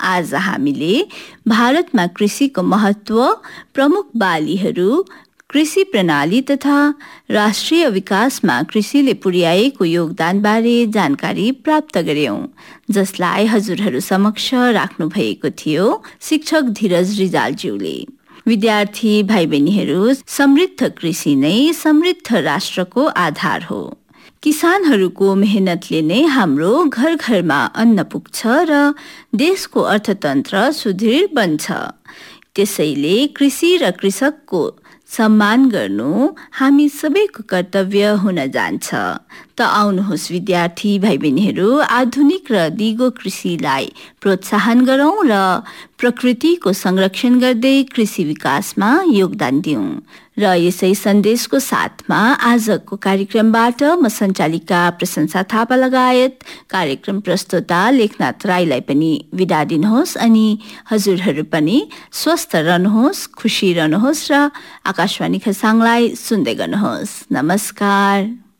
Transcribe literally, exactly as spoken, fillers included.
आज हामीले भारतमा कृषिको महत्त्व, प्रमुख बालीहरू, कृषि प्रणाली तथा राष्ट्रिय विकासमा कृषिले पुर्याएको योगदानबारे जानकारी प्राप्त गर्यौं, जसलाई हजुरहरू समक्ष राख्नु भएको थियो शिक्षक धीरज रिजालज्यूले। विद्यार्थी भाइ बहिनीहरू, समृद्ध कृषि नै समृद्ध राष्ट्रको आधार हो। किसानहरूको मेहनतले नै हाम्रो घर घरमा अन्न पुग्छ र देशको अर्थतन्त्र सुदृढ बन्छ। त्यसैले कृषि र कृषकको सम्मान गर्नु हामी सबैको कर्तव्य हुन जान्छ। त आउनुहोस् विद्यार्थी भाइ बहिनीहरू, आधुनिक र दिगो कृषिलाई प्रोत्साहन गरौँ र प्रकृतिको संरक्षण गर्दै कृषि विकासमा योगदान दिउँ। र यसै सन्देशको साथमा आजको कार्यक्रमबाट म सञ्चालिका प्रशंसा थापा लगायत कार्यक्रम प्रस्तोता लेखनाथ राईलाई पनि विदा दिनुहोस् अनि हजुरहरू पनि स्वस्थ रहनुहोस्, खुसी रहनुहोस् र आकाशवाणी खरसाङलाई सुन्दै गर्नुहोस्। नमस्कार।